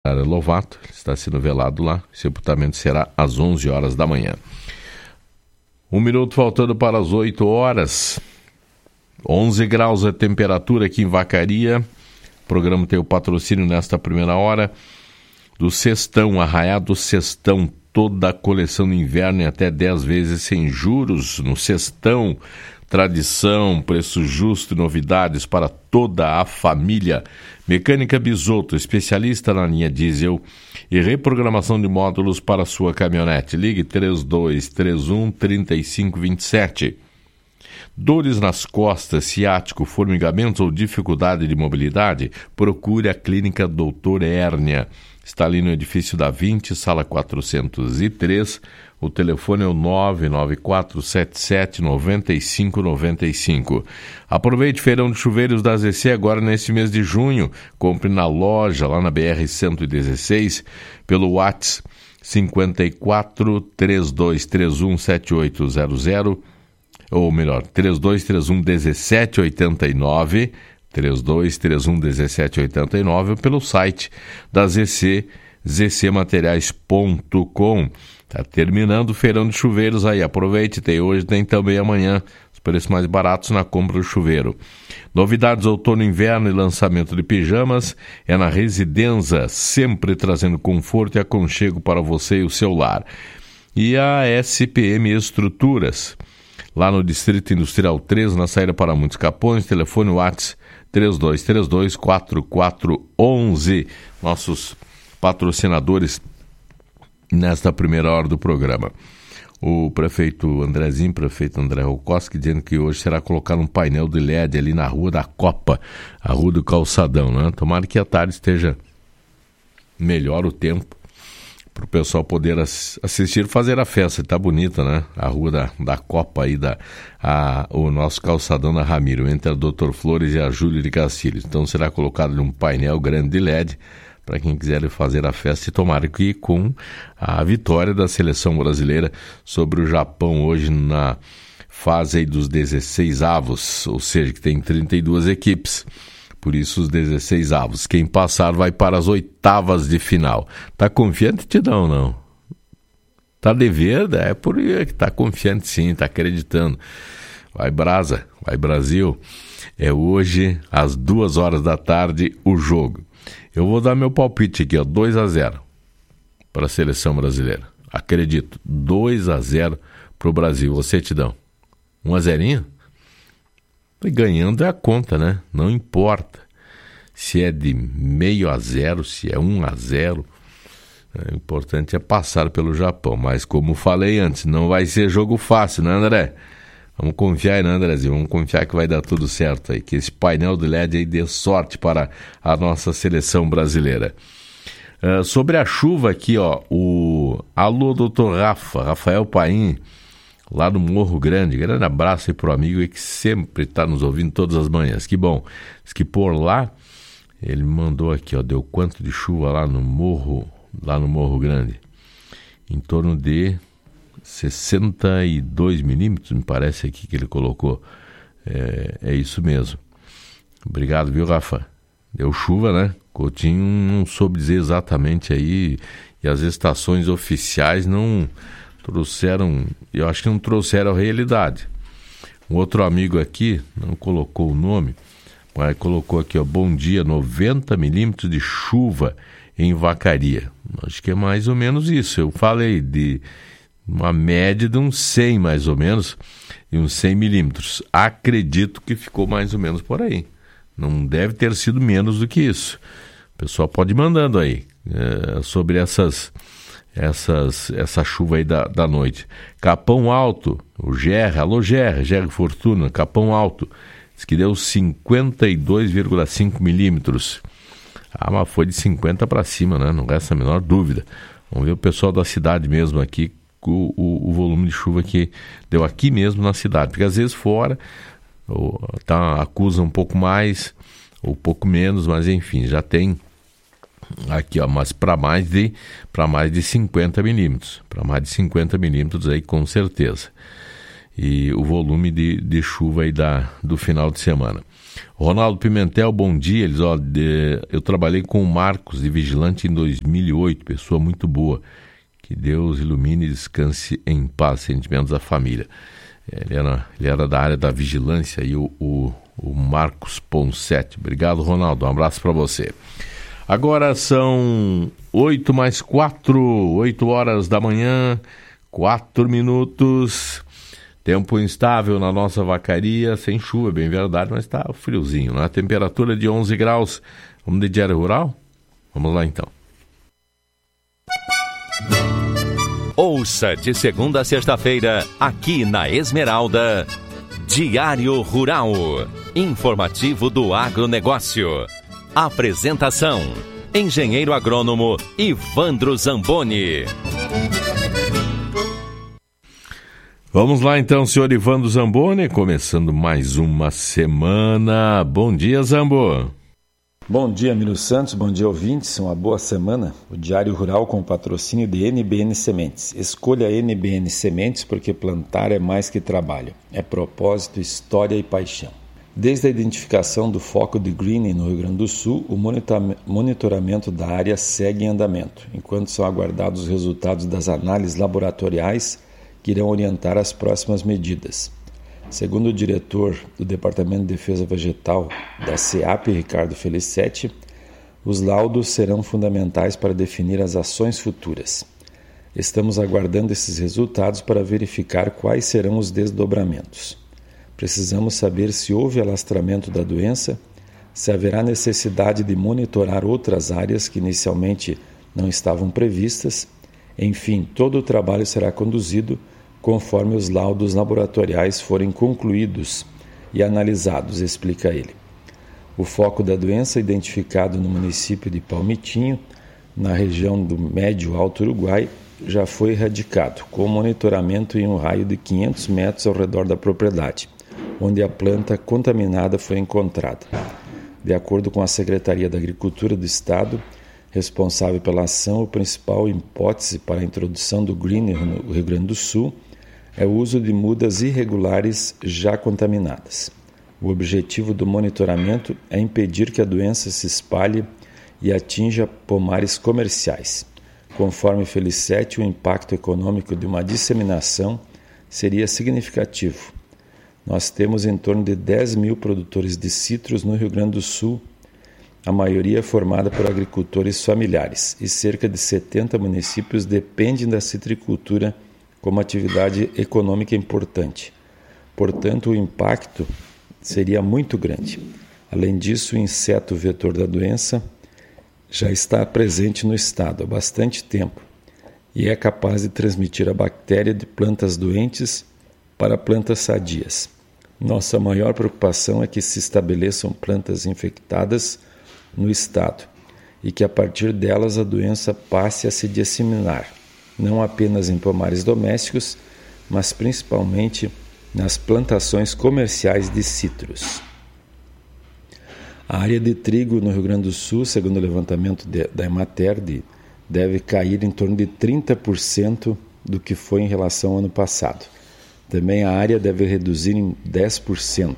Lovato, está sendo velado lá. O sepultamento será às 11 horas da manhã. 1 minuto faltando para as 8 horas. 11 graus a temperatura aqui em Vacaria. O programa tem o patrocínio nesta primeira hora do Cestão, Arraiado Cestão. Toda a coleção de inverno em até 10 vezes sem juros no Cestão. Tradição, preço justo e novidades para toda a família. Mecânica Bisotto, especialista na linha diesel e reprogramação de módulos para sua caminhonete. Ligue 3231-3527. Dores nas costas, ciático, formigamentos ou dificuldade de mobilidade? Procure a Clínica Doutor Hérnia. Está ali no edifício da 20, sala 403. O telefone é o 994779595. Aproveite Feirão de Chuveiros da ZC agora neste mês de junho. Compre na loja, lá na BR-116, pelo WhatsApp 54-3231-7800, ou melhor, 3231-1789, 3231-1789, ou pelo site da ZC, zcmateriais.com. Está terminando o feirão de chuveiros aí, aproveite, tem hoje, tem também amanhã, os preços mais baratos na compra do chuveiro. Novidades outono, inverno e lançamento de pijamas é na Residenza, sempre trazendo conforto e aconchego para você e o seu lar. E a SPM Estruturas, lá no Distrito Industrial 3, na saída para Muitos Capões, telefone WhatsApp 3232-4411, nossos patrocinadores nesta primeira hora do programa. O prefeito André Rokoski, dizendo que hoje será colocado um painel de LED ali na Rua da Copa, a Rua do Calçadão, né? Tomara que à tarde esteja melhor o tempo para o pessoal poder assistir, fazer a festa. Está bonita, né? A Rua da Copa aí, o nosso calçadão da Ramiro, entre a Doutor Flores e a Júlio de Castilhos. Então será colocado um painel grande de LED para quem quiser fazer a festa, e tomara que com a vitória da seleção brasileira sobre o Japão hoje na fase aí dos 16 avos, ou seja, que tem 32 equipes, por isso os 16 avos. Quem passar vai para as oitavas de final. Tá confiante, Tidão, não? Tá devendo? É por aí que tá confiante, sim, tá acreditando. Vai Brasa, vai Brasil. É hoje, às 2 horas da tarde, o jogo. Eu vou dar meu palpite aqui, 2-0 para a seleção brasileira. Acredito, 2-0 para o Brasil. Você, Tidão? 1-0? Ganhando é a conta, né? Não importa se é de 0,5-0, se é 1-0. O importante é passar pelo Japão. Mas como falei antes, não vai ser jogo fácil, né, André? Vamos confiar aí, né, Andrezinho? Vamos confiar que vai dar tudo certo aí, que esse painel de LED aí dê sorte para a nossa seleção brasileira. Sobre a chuva aqui, alô, doutor Rafael Paim, lá no Morro Grande. Grande abraço aí pro amigo aí que sempre está nos ouvindo todas as manhãs. Que bom. Diz que por lá, ele me mandou aqui, deu quanto de chuva lá no Morro Grande? Em torno de 62 milímetros, me parece aqui que ele colocou. É isso mesmo. Obrigado, viu, Rafa? Deu chuva, né? Coutinho não soube dizer exatamente aí, e as estações oficiais não trouxeram, eu acho que não trouxeram a realidade. Um outro amigo aqui, não colocou o nome, mas colocou aqui, bom dia, 90 milímetros de chuva em Vacaria. Acho que é mais ou menos isso. Eu falei de uma média de uns 100 mais ou menos, e uns 100 milímetros. Acredito que ficou mais ou menos por aí. Não deve ter sido menos do que isso. O pessoal pode ir mandando aí sobre essa chuva aí da noite. Capão Alto, o GR, alô GR Fortuna, Capão Alto, diz que deu 52,5 milímetros. Mas foi de 50 para cima, né? Não resta a menor dúvida. Vamos ver o pessoal da cidade mesmo aqui, o volume de chuva que deu aqui mesmo na cidade, porque às vezes fora acusa um pouco mais ou um pouco menos, mas enfim, já tem aqui, mas para mais de 50 milímetros, para mais de 50 milímetros aí com certeza. e o volume de chuva aí do final de semana. Ronaldo Pimentel, bom dia. Eles, eu trabalhei com o Marcos de vigilante em 2008, pessoa muito boa. Que Deus ilumine e descanse em paz, sentimentos da família. Ele era da área da vigilância e o Marcos Ponsetti. Obrigado, Ronaldo. Um abraço para você. Agora são 8 horas da manhã, 4 minutos. Tempo instável na nossa vacaria, sem chuva, é bem verdade, mas está friozinho, né? Temperatura de 11 graus. Vamos de Diário Rural? Vamos lá então. Ouça de segunda a sexta-feira, aqui na Esmeralda, Diário Rural, informativo do agronegócio. Apresentação, engenheiro agrônomo Ivandro Zamboni. Vamos lá então, senhor Ivandro Zamboni, começando mais uma semana. Bom dia, Zambo. Bom dia, Miro Santos, bom dia, ouvintes, uma boa semana. O Diário Rural com o patrocínio de NBN Sementes. Escolha NBN Sementes porque plantar é mais que trabalho, é propósito, história e paixão. Desde a identificação do foco de greening no Rio Grande do Sul, o monitoramento da área segue em andamento, enquanto são aguardados os resultados das análises laboratoriais que irão orientar as próximas medidas. Segundo o diretor do Departamento de Defesa Vegetal da SEAP, Ricardo Felicetti, os laudos serão fundamentais para definir as ações futuras. Estamos aguardando esses resultados para verificar quais serão os desdobramentos. Precisamos saber se houve alastramento da doença, se haverá necessidade de monitorar outras áreas que inicialmente não estavam previstas. Enfim, todo o trabalho será conduzido conforme os laudos laboratoriais forem concluídos e analisados, explica ele. O foco da doença, identificado no município de Palmitinho, na região do Médio Alto Uruguai, já foi erradicado, com monitoramento em um raio de 500 metros ao redor da propriedade, onde a planta contaminada foi encontrada. De acordo com a Secretaria da Agricultura do Estado, responsável pela ação, a principal hipótese para a introdução do greening no Rio Grande do Sul é o uso de mudas irregulares já contaminadas. O objetivo do monitoramento é impedir que a doença se espalhe e atinja pomares comerciais. Conforme Felicetti, o impacto econômico de uma disseminação seria significativo. Nós temos em torno de 10 mil produtores de citros no Rio Grande do Sul, a maioria formada por agricultores familiares, e cerca de 70 municípios dependem da citricultura como atividade econômica importante. Portanto, o impacto seria muito grande. Além disso, o inseto vetor da doença já está presente no estado há bastante tempo e é capaz de transmitir a bactéria de plantas doentes para plantas sadias. Nossa maior preocupação é que se estabeleçam plantas infectadas no estado e que a partir delas a doença passe a se disseminar, não apenas em pomares domésticos, mas principalmente nas plantações comerciais de citros. A área de trigo no Rio Grande do Sul, segundo o levantamento da Emater, deve cair em torno de 30% do que foi em relação ao ano passado. Também a área deve reduzir em 10%.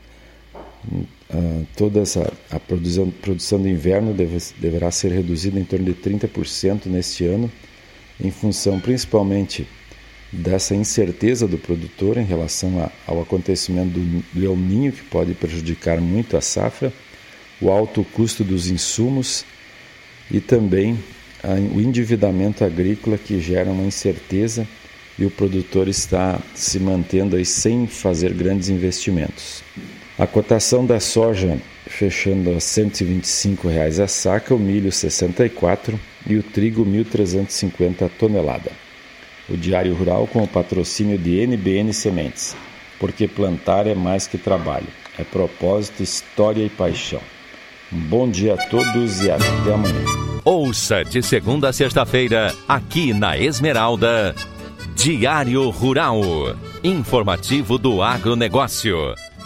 Toda a produção de inverno deverá ser reduzida em torno de 30% neste ano, em função principalmente dessa incerteza do produtor em relação ao acontecimento do El Niño, que pode prejudicar muito a safra, o alto custo dos insumos e também o endividamento agrícola, que gera uma incerteza e o produtor está se mantendo aí sem fazer grandes investimentos. A cotação da soja fechando a R$ 125,00 a saca, o milho R$ 64,00 e o trigo R$ 1.350 a tonelada. O Diário Rural com o patrocínio de NBN Sementes, porque plantar é mais que trabalho, é propósito, história e paixão. Um bom dia a todos e até amanhã. Ouça de segunda a sexta-feira, aqui na Esmeralda, Diário Rural, informativo do agronegócio.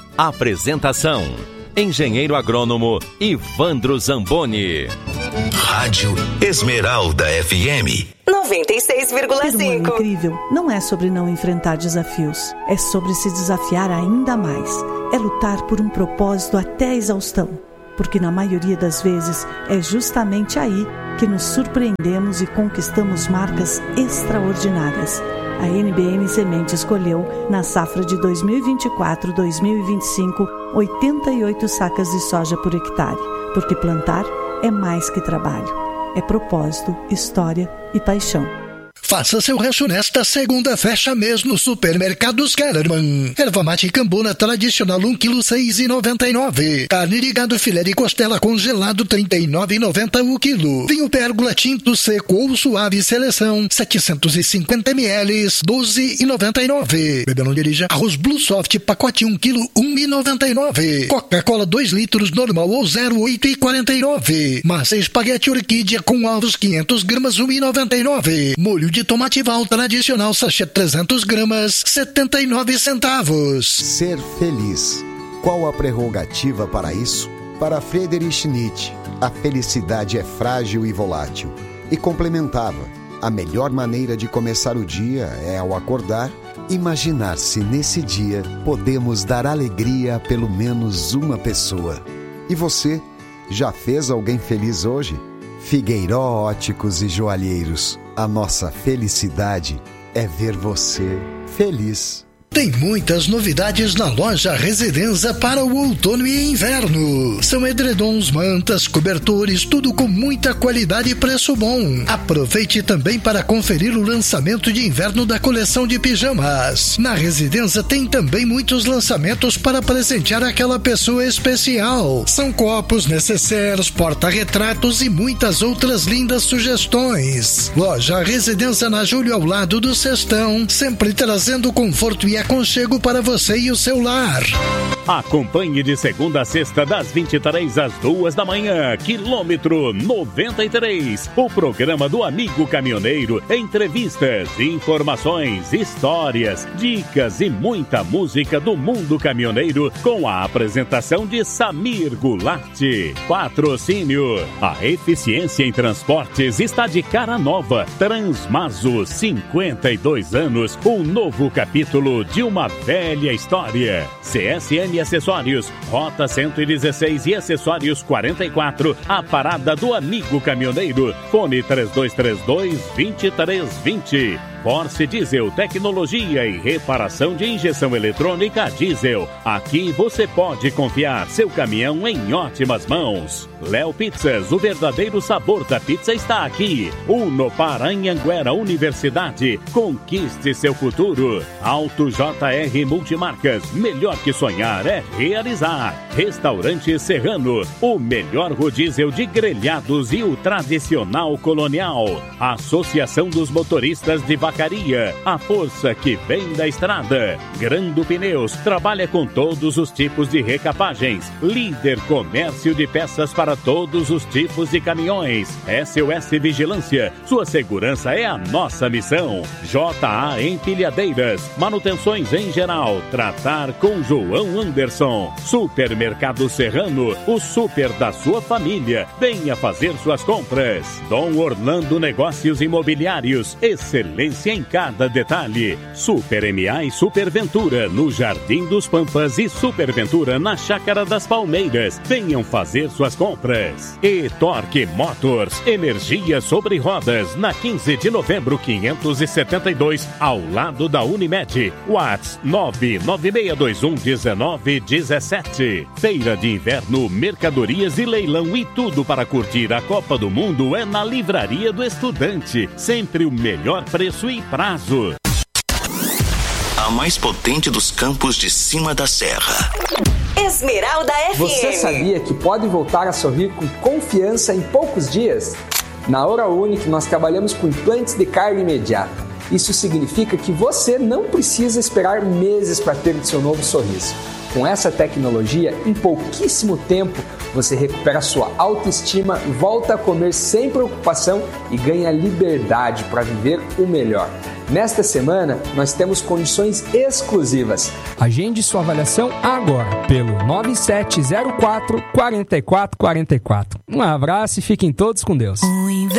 Apresentação, engenheiro agrônomo Ivandro Zamboni. Rádio Esmeralda FM 96,5. Ser humano incrível não é sobre não enfrentar desafios, é sobre se desafiar ainda mais. É lutar por um propósito até a exaustão, porque na maioria das vezes é justamente aí que nos surpreendemos e conquistamos marcas extraordinárias. A NBN Semente escolheu, na safra de 2024-2025, 88 sacas de soja por hectare, porque plantar é mais que trabalho. É propósito, história e paixão. Faça seu rancho nesta segunda, fecha mês no Supermercados Kellerman. Erva mate Cambona tradicional 1 kg 6,99. Carne de gado filé de costela congelado 39,90 o quilo. Vinho Pérgola tinto seco ou suave seleção 750 ml 12,99. Bebê não dirija. Arroz Blue Soft pacote 1 kg 1,99. Coca-Cola 2 litros normal ou 0,8,49. Massa espaguete orquídea com ovos 500 gramas 1,99. Molho de tomate Val tradicional sachê 300 gramas 79 centavos. Ser feliz. Qual a prerrogativa para isso? Para Friedrich Nietzsche, a felicidade é frágil e volátil. E complementava: a melhor maneira de começar o dia é, ao acordar, imaginar se nesse dia podemos dar alegria a pelo menos uma pessoa. E você, já fez alguém feliz hoje? Figueiró Óticos e Joalheiros. A nossa felicidade é ver você feliz. Tem muitas novidades na loja Residenza para o outono e inverno. São edredons, mantas, cobertores, tudo com muita qualidade e preço bom. Aproveite também para conferir o lançamento de inverno da coleção de pijamas. Na Residenza tem também muitos lançamentos para presentear aquela pessoa especial. São copos, necessários, porta-retratos e muitas outras lindas sugestões. Loja Residenza na Júlio, ao lado do Cestão, sempre trazendo conforto e aconchego para você e o seu lar. Acompanhe de segunda a sexta, das 23 às 2 da manhã, quilômetro 93. O programa do Amigo Caminhoneiro. Entrevistas, informações, histórias, dicas e muita música do mundo caminhoneiro, com a apresentação de Samir Goulart. Patrocínio: a eficiência em transportes está de cara nova. Transmaso, 52 anos, um novo capítulo de uma velha história. CSN Acessórios, Rota 116 e Acessórios 44, a parada do Amigo Caminhoneiro. Fone 3232-2320. Force Diesel, tecnologia e reparação de injeção eletrônica diesel. Aqui você pode confiar seu caminhão em ótimas mãos. Léo Pizzas, o verdadeiro sabor da pizza está aqui. Unopar Anhanguera Universidade, conquiste seu futuro. Auto JR Multimarcas, melhor que sonhar é realizar. Restaurante Serrano, o melhor rodízio de grelhados e o tradicional colonial. Associação dos Motoristas de Vacaria, a força que vem da estrada. Grando Pneus, trabalha com todos os tipos de recapagens. Líder comércio de peças para todos os tipos de caminhões. SOS Vigilância, sua segurança é a nossa missão. JA Empilhadeiras, manutenções em geral, tratar com João Anderson. Supermercado Serrano, o super da sua família. Venha fazer suas compras. Dom Orlando Negócios Imobiliários, excelência em cada detalhe. Super MA e Super Ventura, no Jardim dos Pampas, e Super Ventura na Chácara das Palmeiras. Venham fazer suas compras. E Torque Motors, energia sobre rodas, na 15 de novembro 572, ao lado da Unimed. WhatsApp 996211917. Feira de inverno, mercadorias e leilão e tudo para curtir a Copa do Mundo é na Livraria do Estudante. Sempre o melhor preço e prazo. A mais potente dos campos de cima da serra. Esmeralda FM. Você sabia que pode voltar a sorrir com confiança em poucos dias? Na Hora Unique nós trabalhamos com implantes de carne imediata. Isso significa que você não precisa esperar meses para ter o seu novo sorriso. Com essa tecnologia, em pouquíssimo tempo, você recupera sua autoestima, volta a comer sem preocupação e ganha liberdade para viver o melhor. Nesta semana, nós temos condições exclusivas. Agende sua avaliação agora pelo 9704-4444. Um abraço e fiquem todos com Deus.